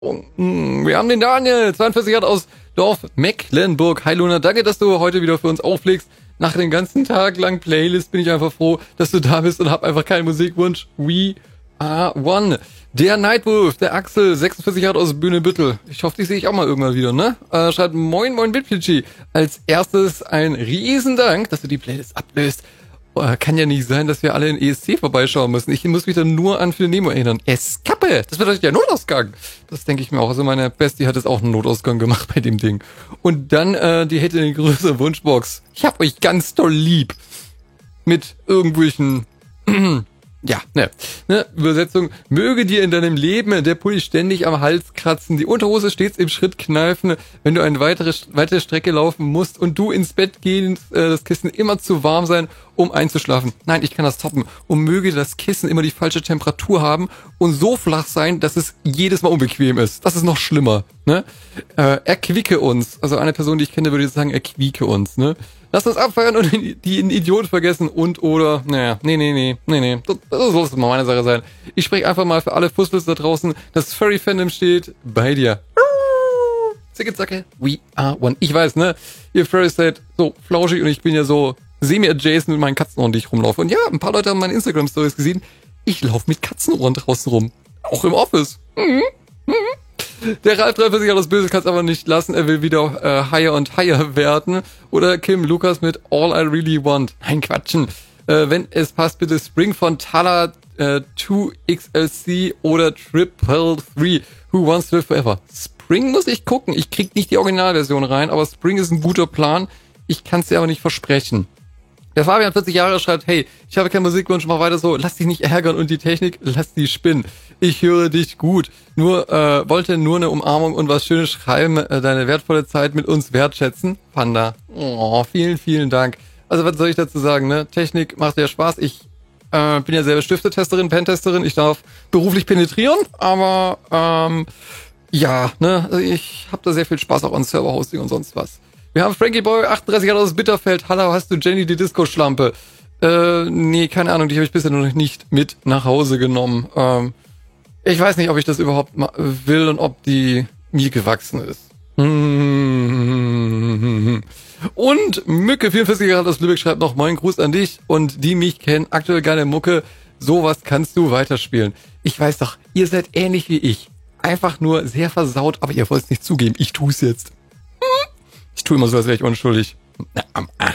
Wir haben den Daniel, 42 Jahre aus Dorf Mecklenburg. Hi Luna, danke, dass du heute wieder für uns auflegst. Nach den ganzen Tag lang Playlist bin ich einfach froh, dass du da bist und hab einfach keinen Musikwunsch. We are one. Der Nightwolf, der Axel, 46 Jahre aus Bühnebüttel. Ich hoffe, dich sehe ich auch mal irgendwann wieder, ne? Schreibt Moin Moin Bitpitchi. Als erstes ein Riesendank, dass du die Playlist ablöst. Kann ja nicht sein, dass wir alle in ESC vorbeischauen müssen. Ich muss mich dann nur an Phil Nemo erinnern. Eskappe! Das bedeutet ja Notausgang. Das denke ich mir auch. Also meine Bestie hat jetzt auch einen Notausgang gemacht bei dem Ding. Und dann, die hätte eine größere Wunschbox. Ich hab euch ganz doll lieb. Mit irgendwelchen... Übersetzung. Möge dir in deinem Leben der Pulli ständig am Hals kratzen, die Unterhose stets im Schritt kneifen, wenn du eine weitere Strecke laufen musst und du ins Bett gehen, das Kissen immer zu warm sein, um einzuschlafen. Nein, ich kann das toppen. Und möge das Kissen immer die falsche Temperatur haben und so flach sein, dass es jedes Mal unbequem ist. Das ist noch schlimmer, ne? Erquicke uns. Also eine Person, die ich kenne, würde jetzt sagen, erquieke uns, ne? Lass uns abfeiern und die Idioten vergessen nee. Das soll es mal meine Sache sein. Ich spreche einfach mal für alle Fussels da draußen. Das Furry-Fandom steht bei dir. Zicke Zacke, we are one. Ich weiß, ne? Ihr Furries seid so flauschig und ich bin ja so semi-adjacent mit meinen Katzenohren, die ich rumlaufe. Und ja, ein paar Leute haben meine Instagram-Stories gesehen. Ich laufe mit Katzenohren draußen rum. Auch im Office. Der Ralf 43 Jahre das Böse kann es aber nicht lassen. Er will wieder higher und higher werden. Oder Kim Lukas mit All I Really Want. Nein, Quatschen. Wenn es passt, bitte Spring von Tala 2XLC oder Triple 3. Who Wants to Live Forever? Spring muss ich gucken. Ich krieg nicht die Originalversion rein, aber Spring ist ein guter Plan. Ich kann es dir aber nicht versprechen. Der Fabian, 40 Jahre, schreibt, hey, ich habe keinen Musikwunsch, mach weiter so, lass dich nicht ärgern und die Technik, lass die spinnen. Ich höre dich gut. Wollte nur eine Umarmung und was Schönes schreiben, deine wertvolle Zeit mit uns wertschätzen. Panda. Oh, vielen, vielen Dank. Also was soll ich dazu sagen, ne? Technik macht ja Spaß. Ich bin ja selber Stiftetesterin, Pentesterin. Ich darf beruflich penetrieren, aber also ich habe da sehr viel Spaß auch an Serverhosting und sonst was. Wir haben Frankie Boy, 38 Jahre aus Bitterfeld. Hallo, hast du Jenny die Disco-Schlampe? Nee, keine Ahnung, die habe ich bisher noch nicht mit nach Hause genommen. Ich weiß nicht, ob ich das überhaupt will und ob die mir gewachsen ist. Und Mücke, 44 Jahre aus Lübeck, schreibt noch, moin, Gruß an dich und die mich kennen. Aktuell geile Mucke, sowas kannst du weiterspielen. Ich weiß doch, ihr seid ähnlich wie ich. Einfach nur sehr versaut, aber ihr wollt es nicht zugeben. Ich tue es jetzt. Ich tue immer so, als wäre ich unschuldig. Na, am Arsch.